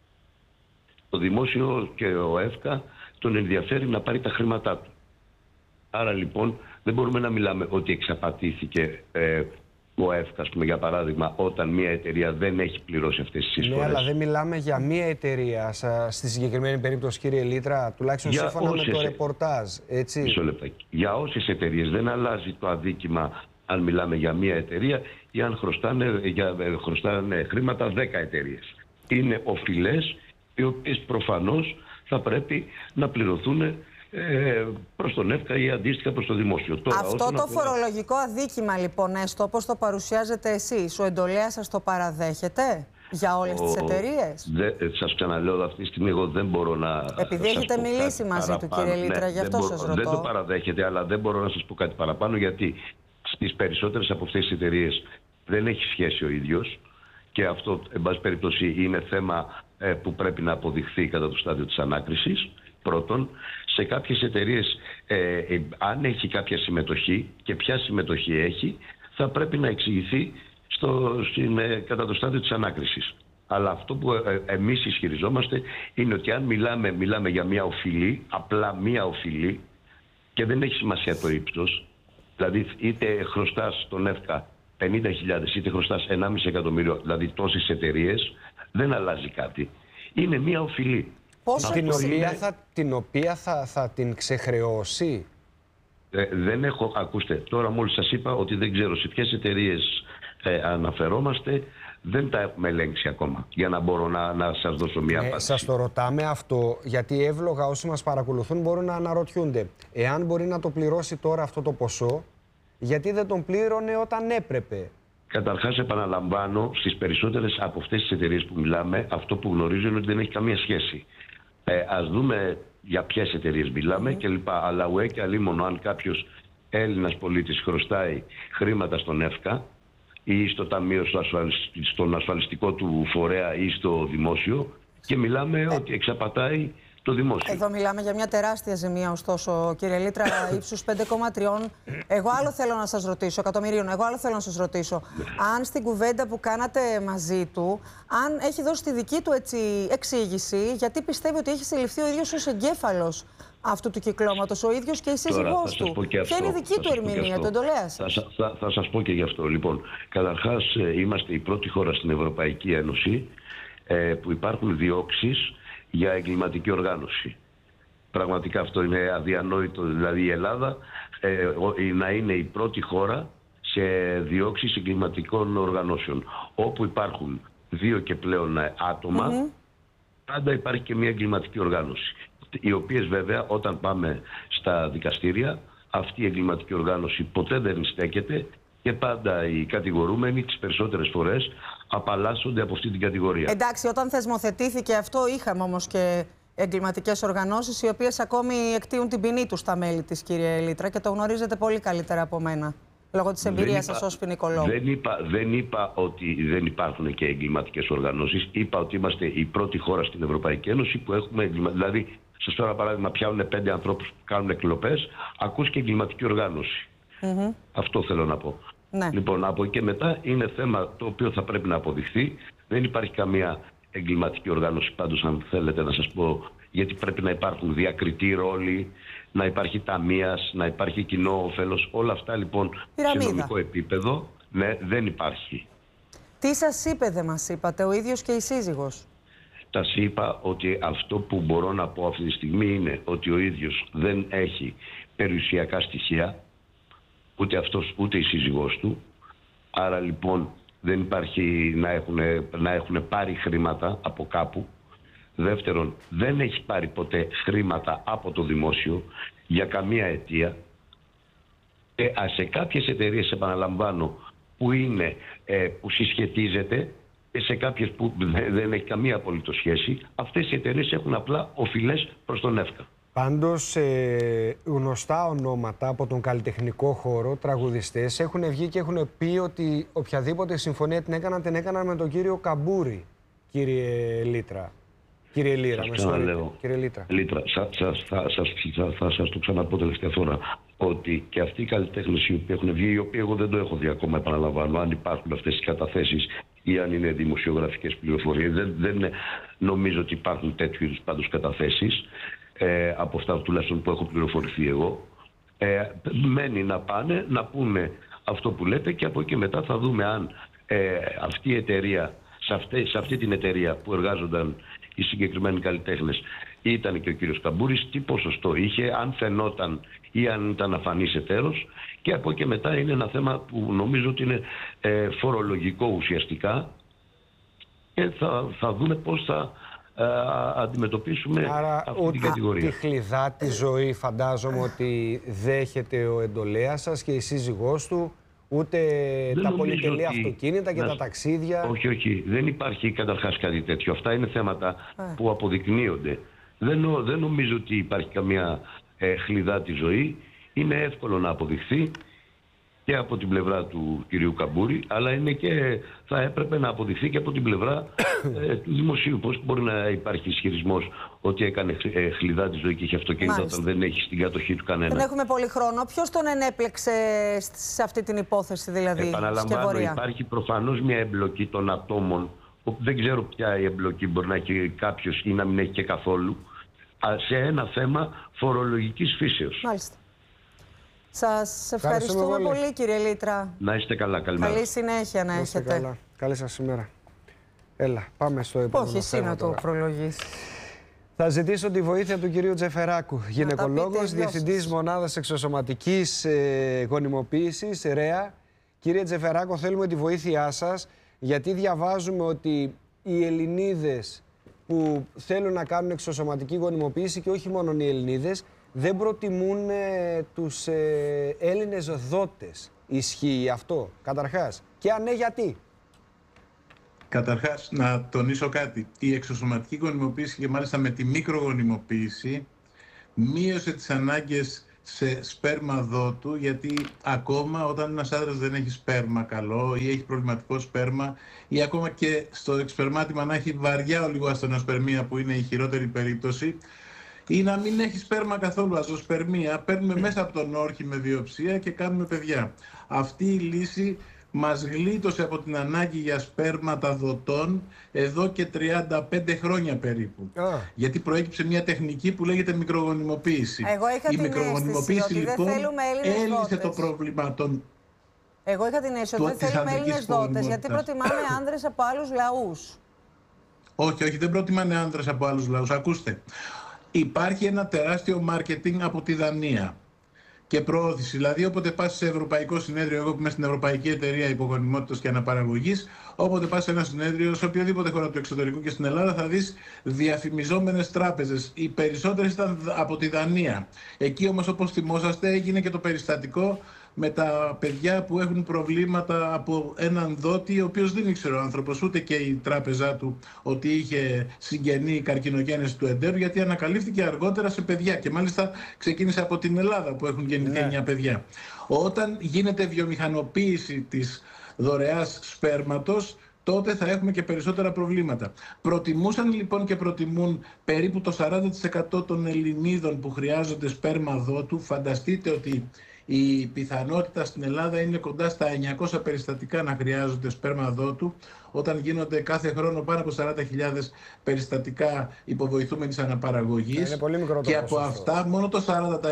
Το δημόσιο και ο ΕΦΚΑ τον ενδιαφέρει να πάρει τα χρήματά του. Άρα λοιπόν δεν μπορούμε να μιλάμε ότι εξαπατήθηκε ο ΕΦΚΑ, για παράδειγμα, όταν μια εταιρεία δεν έχει πληρώσει αυτές τις εισφορές. Ναι, αλλά δεν μιλάμε για μια εταιρεία στη συγκεκριμένη περίπτωση, κύριε Λίτρα, τουλάχιστον σύμφωνα με το ρεπορτάζ, έτσι. Μισό λεπτάκι. Για όσες εταιρείες δεν αλλάζει το αδίκημα αν μιλάμε για μια εταιρεία ή αν χρωστάνε χρήματα 10 εταιρείες. Είναι οφειλές οι οποίες προφανώς θα πρέπει να πληρωθούν προς τον ΕΦΚΑ ή αντίστοιχα προς το δημόσιο. Τώρα, αυτό το φορολογικό αδίκημα λοιπόν, έστω όπως το παρουσιάζετε εσείς, ο εντολέας σας το παραδέχεται για όλες τις εταιρείες? Σας ξαναλέω, αυτή τη στιγμή εγώ δεν μπορώ να... Επειδή έχετε μιλήσει μαζί του, κύριε Λίτρα, γι' αυτό σας ρωτώ. Δεν το παραδέχεται, αλλά δεν μπορώ να σας πω κάτι παραπάνω, γιατί στις περισσότερες από αυτές τις εταιρείες δεν έχει σχέση ο ίδιος και αυτό, εν πάση περιπτώσει, είναι θέμα που πρέπει να αποδειχθεί κατά το στάδιο της ανάκρισης. Πρώτον, σε κάποιες εταιρείες, αν έχει κάποια συμμετοχή και ποια συμμετοχή έχει, θα πρέπει να εξηγηθεί κατά το στάδιο της ανάκρισης. Αλλά αυτό που εμείς ισχυριζόμαστε είναι ότι αν μιλάμε για μια οφειλή, απλά μια οφειλή, και δεν έχει σημασία το ύψος, δηλαδή είτε χρωστάς στον ΕΦΚΑ 50.000 είτε χρωστάς 1,5 εκατομμύριο, δηλαδή τόσες εταιρείες, δεν αλλάζει κάτι. Είναι μια οφειλή. Την οποία θα την ξεχρεώσει? Δεν έχω, ακούστε, τώρα μόλις σας είπα ότι δεν ξέρω σε ποιες εταιρείες αναφερόμαστε, δεν τα έχουμε ελέγξει ακόμα, για να μπορώ να σας δώσω μια απάντηση. Σας το ρωτάμε αυτό, γιατί εύλογα όσοι μας παρακολουθούν μπορούν να αναρωτιούνται. Εάν μπορεί να το πληρώσει τώρα αυτό το ποσό, γιατί δεν τον πλήρωνε όταν έπρεπε? Καταρχάς, επαναλαμβάνω, στις περισσότερες από αυτές τις εταιρείες που μιλάμε, αυτό που γνωρίζω είναι ότι δεν έχει καμία σχέση. Ας δούμε για ποιες εταιρείες μιλάμε κλπ. Αλλά ουέ και αλίμονο αν κάποιος Έλληνας πολίτης χρωστάει χρήματα στον ΕΦΚΑ ή στο ταμείο, στον ασφαλιστικό του φορέα ή στο δημόσιο και μιλάμε ότι εξαπατάει το δημόσιο. Εδώ μιλάμε για μια τεράστια ζημία, ωστόσο, κύριε Λίτρα, ύψους 5,3. Εγώ άλλο θέλω να σας ρωτήσω, εκατομμυρίων, αν στην κουβέντα που κάνατε μαζί του, αν έχει δώσει τη δική του εξήγηση, γιατί πιστεύει ότι έχει συλληφθεί ο ίδιος ως εγκέφαλος αυτού του κυκλώματος, ο ίδιος και η σύζυγός του. Ποια είναι η δική του ερμηνεία, το εντολέα σας? Θα σας πω και γι' αυτό. Λοιπόν, καταρχάς είμαστε η πρώτη χώρα στην Ευρωπαϊκή Ένωση που υπάρχουν διώξεις για εγκληματική οργάνωση. Πραγματικά αυτό είναι αδιανόητο. Δηλαδή η Ελλάδα να είναι η πρώτη χώρα σε διώξεις εγκληματικών οργανώσεων. Όπου υπάρχουν 2 και πλέον άτομα, πάντα υπάρχει και μια εγκληματική οργάνωση. Οι οποίες βέβαια όταν πάμε στα δικαστήρια, αυτή η εγκληματική οργάνωση ποτέ δεν στέκεται και πάντα οι κατηγορούμενοι τις περισσότερες φορές απαλλάσσονται από αυτή την κατηγορία. Εντάξει, όταν θεσμοθετήθηκε αυτό, είχαμε όμως και εγκληματικές οργανώσεις οι οποίες ακόμη εκτείουν την ποινή τους στα μέλη της, κύριε Λίτρα, και το γνωρίζετε πολύ καλύτερα από μένα, λόγω της εμπειρίας σας ως ποινικολόγου. Δεν είπα ότι δεν υπάρχουν και εγκληματικές οργανώσεις. Είπα ότι είμαστε η πρώτη χώρα στην Ευρωπαϊκή Ένωση που έχουμε Δηλαδή, σας φέρω ένα παράδειγμα, πιάνουν 5 ανθρώπους που κάνουν εκλοπές, ακούς και εγκληματική οργάνωση. Αυτό θέλω να πω. Ναι. Λοιπόν, από εκεί και μετά είναι θέμα το οποίο θα πρέπει να αποδειχθεί. Δεν υπάρχει καμία εγκληματική οργάνωση, πάντως, αν θέλετε να σας πω, γιατί πρέπει να υπάρχουν διακριτοί ρόλοι, να υπάρχει ταμείας, να υπάρχει κοινό όφελος. Όλα αυτά λοιπόν πυραμίδα. Σε νομικό επίπεδο δεν υπάρχει. Τι σας είπε, δεν μας είπατε, ο ίδιος και η σύζυγος? Τα είπα ότι αυτό που μπορώ να πω αυτή τη στιγμή είναι ότι ο ίδιος δεν έχει περιουσιακά στοιχεία, ούτε αυτός ούτε η σύζυγός του. Άρα λοιπόν δεν υπάρχει να έχουν πάρει χρήματα από κάπου. Δεύτερον, δεν έχει πάρει ποτέ χρήματα από το δημόσιο για καμία αιτία. Και σε κάποιες εταιρείες, επαναλαμβάνω, που συσχετίζεται, και σε κάποιες που δεν έχει καμία απολύτως σχέση, αυτές οι εταιρείες έχουν απλά οφειλές προς τον ΕΦΚΑ. Πάντως, γνωστά ονόματα από τον καλλιτεχνικό χώρο, τραγουδιστές, έχουν βγει και έχουν πει ότι οποιαδήποτε συμφωνία την έκαναν με τον κύριο Καμπούρη, κύριε Λίτρα. Κύριε Λίρα, με συγχωρείτε. Κύριε Λίτρα. Θα σας το ξαναπώ τελευταία φορά, ότι και αυτοί οι καλλιτέχνες οι οποίοι έχουν βγει, οι οποίοι εγώ δεν το έχω δει ακόμα, επαναλαμβάνω, αν υπάρχουν αυτές οι καταθέσεις ή αν είναι δημοσιογραφικές πληροφορίες, δεν νομίζω ότι υπάρχουν τέτοιου είδους πάντως καταθέσεις, από αυτά τουλάχιστον που έχω πληροφορηθεί εγώ. Μένει να πάνε, να πούνε αυτό που λέτε και από εκεί μετά θα δούμε αν αυτή η εταιρεία, σε αυτή την εταιρεία που εργάζονταν οι συγκεκριμένοι καλλιτέχνες, ήταν και ο κύριος Καμπούρης, τι ποσοστό είχε, αν φαινόταν ή αν ήταν αφανής εταίρος, και από εκεί μετά είναι ένα θέμα που νομίζω ότι είναι φορολογικό ουσιαστικά και θα δούμε πώς θα αντιμετωπίσουμε αυτή την κατηγορία. Τη χλιδάτη ζωή φαντάζομαι ότι δέχεται ο εντολέας σας και η σύζυγός του, ούτε τα πολυτελή αυτοκίνητα και τα ταξίδια. Όχι. Δεν υπάρχει καταρχάς κάτι τέτοιο. Αυτά είναι θέματα που αποδεικνύονται. Δεν νομίζω ότι υπάρχει καμία χλιδάτη ζωή. Είναι εύκολο να αποδειχθεί και από την πλευρά του κυρίου Καμπούρη, αλλά είναι και θα έπρεπε να αποδειχθεί και από την πλευρά του δημοσίου. Πώς μπορεί να υπάρχει ισχυρισμός ότι έκανε χλιδάτη ζωή και είχε αυτοκίνητα όταν δεν έχει στην κατοχή του κανένα? Δεν έχουμε πολύ χρόνο. Ποιος τον ενέπλεξε σε αυτή την υπόθεση, δηλαδή? Επαναλαμβάνω, υπάρχει προφανώς μια εμπλοκή των ατόμων. Δεν ξέρω ποια η εμπλοκή μπορεί να έχει κάποιος ή να μην έχει και καθόλου, σε ένα θέμα φορολογικής φύσεως. Μάλιστα. Σας ευχαριστούμε πολύ, κύριε Λίτρα. Να είστε καλά, καλημέρα. Καλή συνέχεια να έχετε. Καλά. Καλή σας ημέρα. Έλα, πάμε στο επόμενο. Όχι, εσύ να το προλογίσεις. Θα ζητήσω τη βοήθεια του κυρίου Τζεφεράκου, γυναικολόγος, διευθυντής μονάδας εξωσωματικής γονιμοποίησης, ΡΕΑ. Κύριε Τζεφεράκο, θέλουμε τη βοήθειά σας, γιατί διαβάζουμε ότι οι Ελληνίδες που θέλουν να κάνουν εξωσωματική γονιμοποίηση, και όχι μόνο οι Ελληνίδες, δεν προτιμούν τους Έλληνες δότες. Ισχύει αυτό, καταρχάς? Και αν ναι, γιατί? Καταρχάς, να τονίσω κάτι. Η εξωσωματική γονιμοποίηση, και μάλιστα με τη μικρογονιμοποίηση, μείωσε τις ανάγκες σε σπέρμα δότου, γιατί ακόμα όταν ένας άντρας δεν έχει σπέρμα καλό ή έχει προβληματικό σπέρμα ή ακόμα και στο εξπερμάτιμα να έχει βαριά ολιγοαστονοσπερμία, που είναι η χειρότερη περίπτωση, ή να μην έχει σπέρμα καθόλου, αζοσπερμία, παίρνουμε μέσα από τον όρχη με βιοψία και κάνουμε παιδιά. Αυτή η λύση μας γλίτωσε από την ανάγκη για σπέρματα δοτών εδώ και 35 χρόνια περίπου. Γιατί προέκυψε μια τεχνική που λέγεται μικρογονιμοποίηση. Η μικρογονιμοποίηση λοιπόν έλυσε το πρόβλημα των... Εγώ είχα την αίσθηση ότι δεν θέλουμε Έλληνες δότες, γιατί προτιμάμε άνδρες από άλλους λαούς. Όχι, δεν προτιμάνε άνδρες από άλλους λαούς. Ακούστε, υπάρχει ένα τεράστιο μάρκετινγκ από τη Δανία και προώθηση. Δηλαδή, όποτε πας σε ευρωπαϊκό συνέδριο, εγώ που είμαι στην Ευρωπαϊκή Εταιρεία Υπογονιμότητας και Αναπαραγωγής, όποτε πας σε ένα συνέδριο, σε οποιοδήποτε χώρα του εξωτερικού και στην Ελλάδα, θα δεις διαφημιζόμενες τράπεζες. Οι περισσότερες ήταν από τη Δανία. Εκεί όμως, όπως θυμόσαστε, έγινε και το περιστατικό με τα παιδιά που έχουν προβλήματα από έναν δότη, ο οποίος δεν ήξερε ο άνθρωπος, ούτε και η τράπεζά του, ότι είχε συγγενή καρκινογένεση του εντέρου, γιατί ανακαλύφθηκε αργότερα σε παιδιά και μάλιστα ξεκίνησε από την Ελλάδα που έχουν γεννηθεί 9 παιδιά. Όταν γίνεται βιομηχανοποίηση της δωρεάς σπέρματος, τότε θα έχουμε και περισσότερα προβλήματα. Προτιμούσαν λοιπόν και προτιμούν περίπου το 40% των Ελληνίδων που χρειάζονται σπέρμα δότου. Φανταστείτε ότι η πιθανότητα στην Ελλάδα είναι κοντά στα 900 περιστατικά να χρειάζονται σπέρμα δότου, όταν γίνονται κάθε χρόνο πάνω από 40.000 περιστατικά υποβοηθούμενης αναπαραγωγής. Και από αυτά μόνο το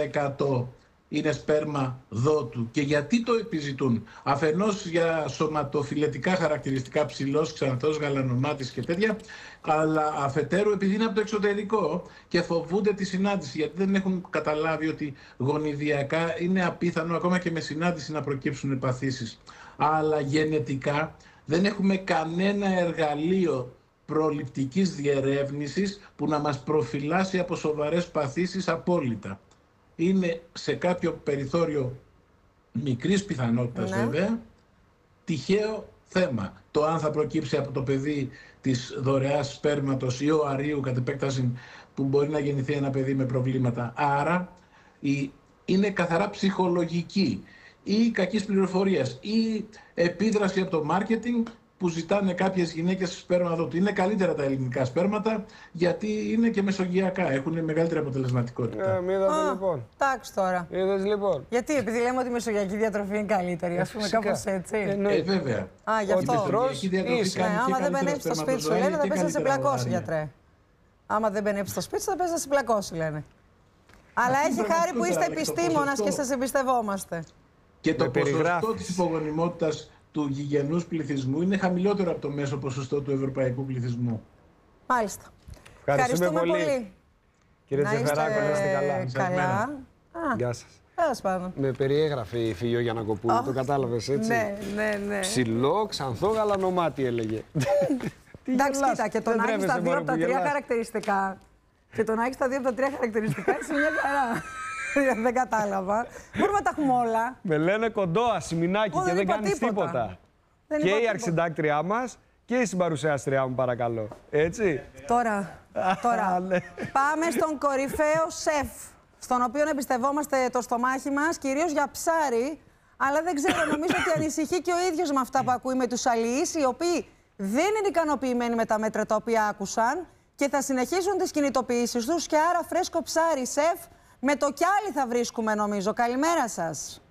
40% είναι σπέρμα δότου. Και γιατί το επιζητούν? Αφενός για σωματοφυλετικά χαρακτηριστικά, ψηλός, ξανθός, γαλανομάτης και τέτοια, αλλά αφετέρου επειδή είναι από το εξωτερικό και φοβούνται τη συνάντηση, γιατί δεν έχουν καταλάβει ότι γονιδιακά είναι απίθανο ακόμα και με συνάντηση να προκύψουν παθήσεις. Αλλά γενετικά δεν έχουμε κανένα εργαλείο προληπτικής διερεύνησης που να μας προφυλάσει από σοβαρές παθήσεις απόλυτα. Είναι σε κάποιο περιθώριο μικρής πιθανότητας βέβαια τυχαίο θέμα. Το αν θα προκύψει από το παιδί της δωρεάς σπέρματος ή οαρίου κατ' επέκταση που μπορεί να γεννηθεί ένα παιδί με προβλήματα. Άρα είναι καθαρά ψυχολογική ή κακής πληροφορίας ή επίδραση από το μάρκετινγκ που ζητάνε κάποιες γυναίκες σπέρμα δότου. Είναι καλύτερα τα ελληνικά σπέρματα γιατί είναι και μεσογειακά, έχουν μεγαλύτερη αποτελεσματικότητα. Είδατε λοιπόν. Εντάξει τώρα. Είδες λοιπόν. Γιατί, επειδή λέμε ότι η μεσογειακή διατροφή είναι καλύτερη, ας πούμε κάπως έτσι. Βέβαια. Γι' αυτό. Άμα δεν μπαινέψει στο σπίτι σου, λένε, θα πες να σε πλακώσει, γιατρέ. Άμα δεν μπαινέψει στο σπίτι σου, θα πες να σε πλακώσει, λένε. Αλλά έχει χάρη που είστε επιστήμονας και σας εμπιστευόμαστε. Και το ποσοστό της υπογονιμότητας του γηγενούς πληθυσμού είναι χαμηλότερο από το μέσο ποσοστό του ευρωπαϊκού πληθυσμού. Μάλιστα. Ευχαριστούμε πολύ. Κύριε Τζεφεράκο, να είστε καλά. Γεια σας. Με περιέγραφε η Φυγιό Γιαννακοπούλου, το κατάλαβες έτσι? Ναι. Ψηλό, ξανθό, γαλανομάτι έλεγε. Εντάξει, κοίτα, και το να έχεις τα 2 από τα 3 χαρακτηριστικά. Και το να έχεις τα 2 από τα 3 χαρακτηριστικά είσαι μια χαρά. Δεν κατάλαβα. Μπορούμε να τα έχουμε όλα. Με λένε κοντό, ασημινάκι και δεν κάνεις τίποτα. Και η αρχισυντάκτριά μας και η συμπαρουσιάστριά μου, παρακαλώ. Έτσι. Τώρα πάμε στον κορυφαίο σεφ, στον οποίο εμπιστευόμαστε το στομάχι μας, κυρίως για ψάρι. Αλλά δεν ξέρω, νομίζω ότι ανησυχεί και ο ίδιος με αυτά που ακούει με τους αλληλείς, οι οποίοι δεν είναι ικανοποιημένοι με τα μέτρα τα οποία άκουσαν και θα συνεχίσουν τις κινητοποιήσεις τους. Και άρα φρέσκο ψάρι, σεφ, με το κι άλλοι θα βρίσκουμε, νομίζω. Καλημέρα σας.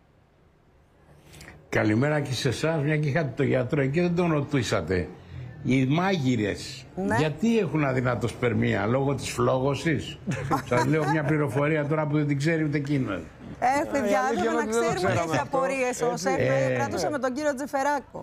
Καλημέρα και σε εσάς, μια και είχατε το γιατρό εκεί, δεν τον ρωτήσατε. Οι μάγειρες, γιατί έχουν αδυνατοσπερμία, λόγω της φλόγωσης? Σας λέω μια πληροφορία τώρα που δεν την ξέρει ούτε εκείνος. Παιδιά, ήθελα να ξέρουμε τις απορίες ως κρατούσαμε τον κύριο Τζεφεράκο.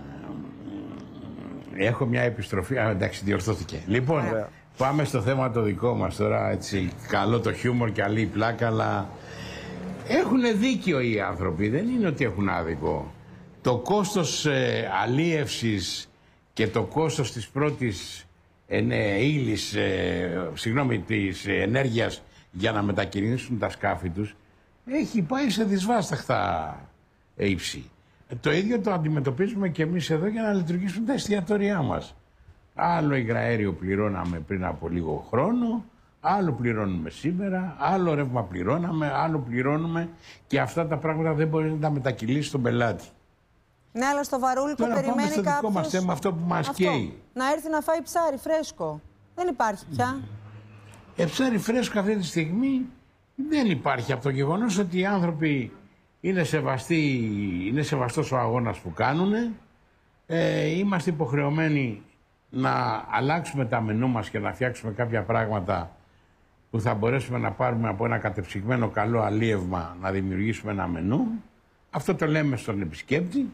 Έχω μια επιστροφή, εντάξει, διορθώθηκε. Λοιπόν, πάμε στο θέμα το δικό μας τώρα, έτσι, καλό το χιούμορ και καλή η πλάκα, αλλά έχουν δίκιο οι άνθρωποι, δεν είναι ότι έχουν άδικο. Το κόστος αλίευσης και το κόστος της πρώτης ύλης, της ενέργειας για να μετακινήσουν τα σκάφη τους, έχει πάει σε δυσβάσταχτα ύψη. Το ίδιο το αντιμετωπίζουμε και εμείς εδώ για να λειτουργήσουν τα εστιατόριά μας. Άλλο υγραέριο πληρώναμε πριν από λίγο χρόνο, άλλο πληρώνουμε σήμερα, άλλο ρεύμα πληρώναμε, άλλο πληρώνουμε και αυτά τα πράγματα δεν μπορεί να τα μετακυλήσει στον πελάτη. Ναι, αλλά στο Βαρούλικο Τώρα περιμένει πάμε στο κάποιος... δικό μας θέμα, αυτό που μας καίει. Να έρθει να φάει ψάρι φρέσκο. Δεν υπάρχει πια. Ψάρι φρέσκο αυτή τη στιγμή δεν υπάρχει, από το γεγονός ότι οι άνθρωποι είναι σεβαστός ο αγώνας που κάνουν. Είμαστε υποχρεωμένοι να αλλάξουμε τα μενού μας και να φτιάξουμε κάποια πράγματα που θα μπορέσουμε να πάρουμε από ένα κατεψυγμένο καλό αλίευμα, να δημιουργήσουμε ένα μενού. Αυτό το λέμε στον επισκέπτη.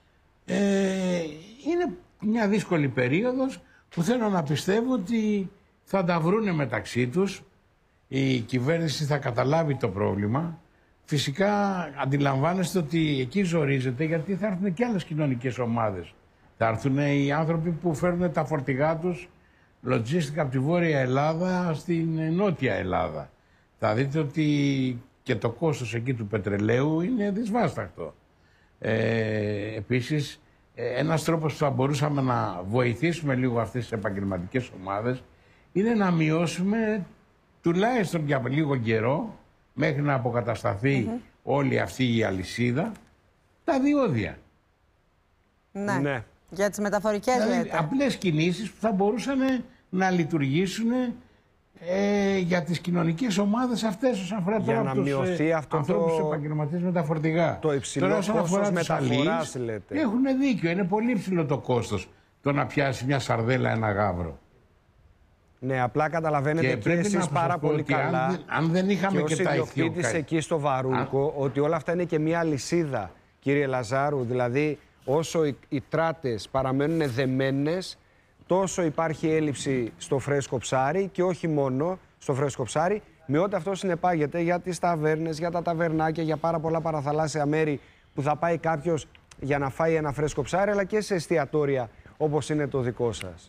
Είναι μια δύσκολη περίοδος που θέλω να πιστεύω ότι θα τα βρούνε μεταξύ τους. Η κυβέρνηση θα καταλάβει το πρόβλημα. Φυσικά αντιλαμβάνεστε ότι εκεί ζορίζεται, γιατί θα έρθουν και άλλες κοινωνικές ομάδες. Θα έρθουν οι άνθρωποι που φέρνουν τα φορτηγά τους λοτζίστικα από τη Βόρεια Ελλάδα στην Νότια Ελλάδα. Θα δείτε ότι και το κόστος εκεί του πετρελαίου είναι δυσβάσταχτο. Επίσης, ένας τρόπος που θα μπορούσαμε να βοηθήσουμε λίγο αυτές τις επαγγελματικές ομάδες είναι να μειώσουμε τουλάχιστον για λίγο καιρό, μέχρι να αποκατασταθεί όλη αυτή η αλυσίδα, τα διόδια. Ναι. Για τις μεταφορικές δηλαδή, λέτε. απλές κινήσεις που θα μπορούσαν να λειτουργήσουν για τις κοινωνικές ομάδες αυτές όσον αφορά για να μειωθεί αυτό ανθρώπους επαγγελματίες με τα φορτηγά. Το υψηλό κόστος μεταφοράς, λέτε. Έχουν δίκιο. Είναι πολύ υψηλό το κόστος το να πιάσει μια σαρδέλα ένα γάβρο. Ναι, απλά καταλαβαίνετε και εσείς πάρα πολύ καλά αν δεν είχαμε και τα ιδιοκτήτης εκεί στο Βαρούλικο, ότι όλα αυτά είναι και μια αλυσίδα, κύριε Λαζάρου. Δηλαδή, όσο οι τράτες παραμένουν δεμένες, τόσο υπάρχει έλλειψη στο φρέσκο ψάρι και όχι μόνο στο φρέσκο ψάρι, με ό,τι αυτό συνεπάγεται για τις ταβέρνες, για τα ταβερνάκια, για πάρα πολλά παραθαλάσσια μέρη που θα πάει κάποιος για να φάει ένα φρέσκο ψάρι, αλλά και σε εστιατόρια όπως είναι το δικό σας.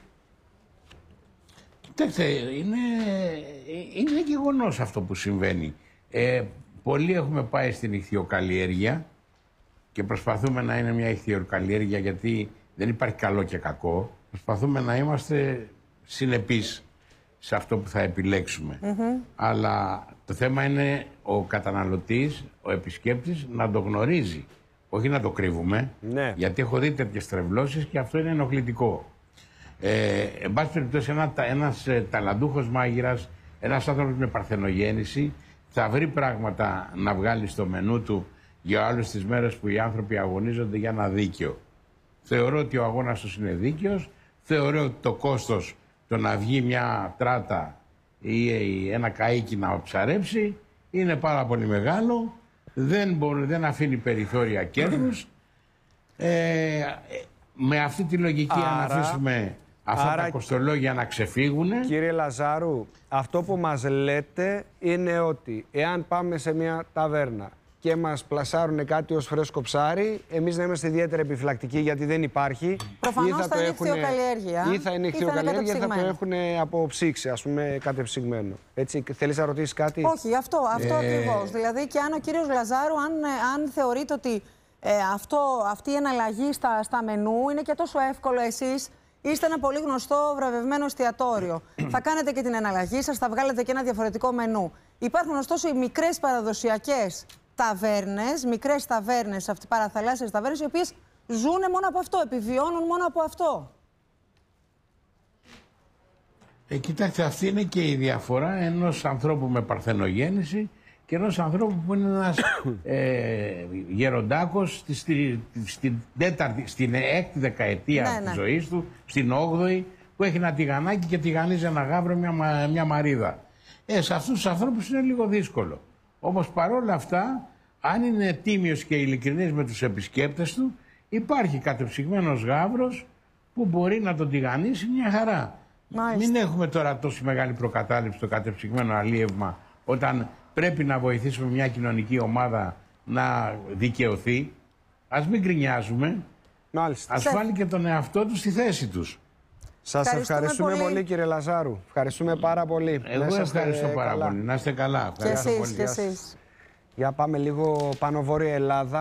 Κοιτάξτε, είναι γεγονός αυτό που συμβαίνει. Πολλοί έχουμε πάει στην ιχθυοκαλλιέργεια και προσπαθούμε να είναι μια ιχθυοκαλλιέργεια, γιατί δεν υπάρχει καλό και κακό. Προσπαθούμε να είμαστε συνεπείς σε αυτό που θα επιλέξουμε. Αλλά το θέμα είναι ο καταναλωτής, ο επισκέπτης να το γνωρίζει. Όχι να το κρύβουμε, γιατί έχω δει τέτοιες τρευλώσεις και αυτό είναι ενοχλητικό. Εν πάση περιπτώσει, ένας ταλαντούχος μάγειρας, ένας άνθρωπος με παρθενογέννηση, θα βρει πράγματα να βγάλει στο μενού του για όλες τις μέρες που οι άνθρωποι αγωνίζονται για ένα δίκαιο. Θεωρώ ότι ο αγώνας τους είναι δίκαιος. Θεωρώ ότι το κόστος το να βγει μια τράτα ή ένα καΐκι να ψαρέψει είναι πάρα πολύ μεγάλο. Δεν αφήνει περιθώρια κέρδους. Με αυτή τη λογική, αν αφήσουμε αυτά τα κοστολόγια να ξεφύγουν. Κύριε Λαζάρου, αυτό που μας λέτε είναι ότι εάν πάμε σε μια ταβέρνα και μας πλασάρουν κάτι ως φρέσκο ψάρι, εμείς να είμαστε ιδιαίτερα επιφυλακτικοί, γιατί δεν υπάρχει. Προφανώς θα είναι ιχθυοκαλλιέργεια. Ή θα είναι ιχθυοκαλλιέργεια ή θα το έχουν από ψήξη, ας πούμε, κατεψυγμένο. Έτσι, θέλεις να ρωτήσεις κάτι? Όχι, αυτό ακριβώς. Δηλαδή, και αν ο κύριος Λαζάρου, αν θεωρείτε ότι αυτή η εναλλαγή στα μενού είναι και τόσο εύκολο, εσείς είστε ένα πολύ γνωστό βραβευμένο εστιατόριο. Θα κάνετε και την εναλλαγή σας, θα βγάλετε και ένα διαφορετικό μενού. Υπάρχουν ωστόσο οι μικρές παραδοσιακές ταβέρνες, μικρές ταβέρνες, παραθαλάσσιες ταβέρνες, οι οποίες ζουν μόνο από αυτό, επιβιώνουν μόνο από αυτό. Κοιτάξτε, αυτή είναι και η διαφορά ενός ανθρώπου με παρθενογέννηση και ενός ανθρώπου που είναι ένας γεροντάκος στην έκτη δεκαετία της ζωής του, στην 8η, που έχει ένα τηγανάκι και τηγανίζει ένα γάβρο, μια μαρίδα. Σε αυτούς τους ανθρώπους είναι λίγο δύσκολο. Όμως παρόλα αυτά, αν είναι τίμιος και ειλικρινής με τους επισκέπτες του, υπάρχει κατεψυγμένος γάβρος που μπορεί να τον τηγανίσει μια χαρά. Μην έχουμε τώρα τόση μεγάλη προκατάληψη στο κατεψυγμένο αλίευμα, όταν πρέπει να βοηθήσουμε μια κοινωνική ομάδα να δικαιωθεί. Ας μην γκρινιάζουμε. Ας βάλει και τον εαυτό του στη θέση τους. Σας ευχαριστούμε πολύ, κύριε Λαζάρου. Ευχαριστούμε πάρα πολύ. Εγώ ευχαριστώ πάρα πολύ. Να είστε καλά. Και εσείς, και εσείς. Για πάμε λίγο πάνω Βόρεια Ελλάδα.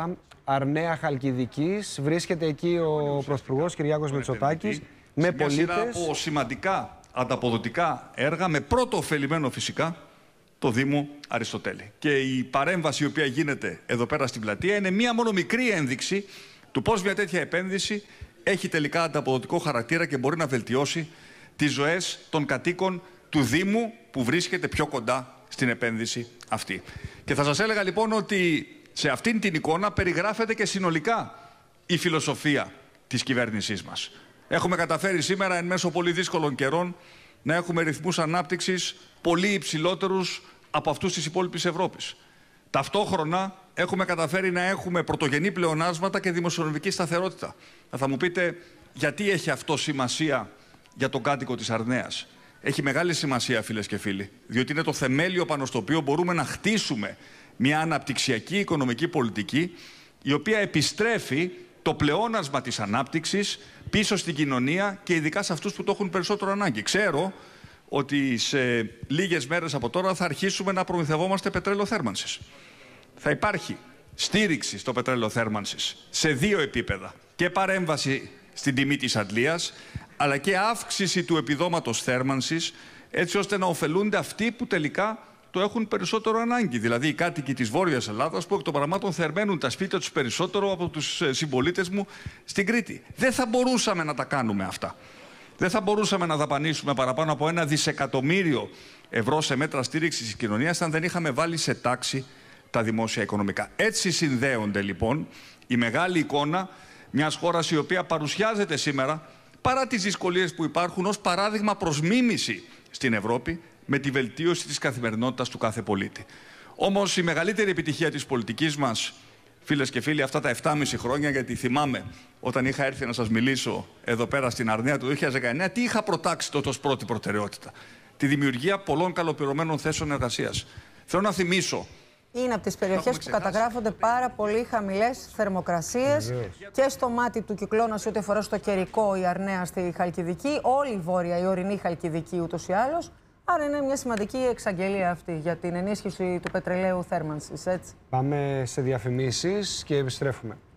Αρναία Χαλκιδικής. Βρίσκεται εκεί ο Πρωθυπουργός Κυριάκος Μητσοτάκης με πολίτες. Μια σειρά από σημαντικά ανταποδοτικά έργα, με πρώτο ωφελημένο φυσικά το Δήμο Αριστοτέλη. Και η παρέμβαση η οποία γίνεται εδώ πέρα στην πλατεία είναι μία μόνο μικρή ένδειξη του πώς μια τέτοια επένδυση έχει τελικά ανταποδοτικό χαρακτήρα και μπορεί να βελτιώσει τις ζωές των κατοίκων του Δήμου που βρίσκεται πιο κοντά στην επένδυση αυτή. Και θα σας έλεγα λοιπόν ότι σε αυτήν την εικόνα περιγράφεται και συνολικά η φιλοσοφία της κυβέρνησής μας. Έχουμε καταφέρει σήμερα εν μέσω πολύ δύσκολων καιρών να έχουμε ρυθμούς ανάπτυξης πολύ υψηλότερους από αυτούς της υπόλοιπης Ευρώπης. Ταυτόχρονα έχουμε καταφέρει να έχουμε πρωτογενή πλεονάσματα και δημοσιονομική σταθερότητα. Θα μου πείτε γιατί έχει αυτό σημασία για τον κάτοικο της Αρναίας. Έχει μεγάλη σημασία, φίλες και φίλοι, διότι είναι το θεμέλιο πάνω στο οποίο μπορούμε να χτίσουμε μια αναπτυξιακή οικονομική πολιτική η οποία επιστρέφει το πλεόνασμα της ανάπτυξης πίσω στην κοινωνία και ειδικά σε αυτούς που το έχουν περισσότερο ανάγκη. Ξέρω ότι σε λίγες μέρες από τώρα θα αρχίσουμε να προμηθευόμαστε πετρέλαιο θέρμανσης. Θα υπάρχει στήριξη στο πετρέλαιο θέρμανσης σε δύο επίπεδα. Και παρέμβαση στην τιμή της αντλίας, αλλά και αύξηση του επιδόματος θέρμανσης, έτσι ώστε να ωφελούνται αυτοί που τελικά το έχουν περισσότερο ανάγκη. Δηλαδή οι κάτοικοι της Βόρειας Ελλάδας που εκ των πραγμάτων θερμαίνουν τα σπίτια τους περισσότερο από τους συμπολίτες μου στην Κρήτη. Δεν θα μπορούσαμε να τα κάνουμε αυτά. Δεν θα μπορούσαμε να δαπανίσουμε παραπάνω από 1 δισεκατομμύριο ευρώ σε μέτρα στήριξης της κοινωνίας αν δεν είχαμε βάλει σε τάξη τα δημόσια οικονομικά. Έτσι συνδέονται λοιπόν η μεγάλη εικόνα μιας χώρας η οποία παρουσιάζεται σήμερα, παρά τις δυσκολίες που υπάρχουν, ως παράδειγμα προς μίμηση στην Ευρώπη με τη βελτίωση της καθημερινότητας του κάθε πολίτη. Όμως η μεγαλύτερη επιτυχία της πολιτικής μας, φίλες και φίλοι, αυτά τα 7,5 χρόνια, γιατί θυμάμαι όταν είχα έρθει να σας μιλήσω εδώ πέρα στην Αρναία το 2019, τι είχα προτάξει τότε ως πρώτη προτεραιότητα? Τη δημιουργία πολλών καλοπληρωμένων θέσεων εργασίας. Θέλω να θυμίσω. Είναι από τις περιοχές που καταγράφονται πάρα πολύ χαμηλές θερμοκρασίες και στο μάτι του κυκλώνα σε ό,τι αφορά στο καιρικό η Αρναία στη Χαλκιδική, όλη η βόρεια, η ορεινή Χαλκιδική ούτως ή άλλως. Άρα είναι μια σημαντική εξαγγελία αυτή για την ενίσχυση του πετρελαίου θέρμανσης, έτσι. Πάμε σε διαφημίσεις και επιστρέφουμε.